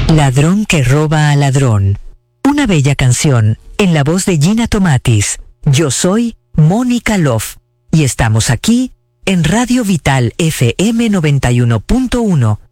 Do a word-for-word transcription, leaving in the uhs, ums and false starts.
Ladrón que roba a ladrón. Una bella canción en la voz de Gina Tomatis. Yo soy Mónica Love y estamos aquí en Radio Vital F M noventa y uno punto uno,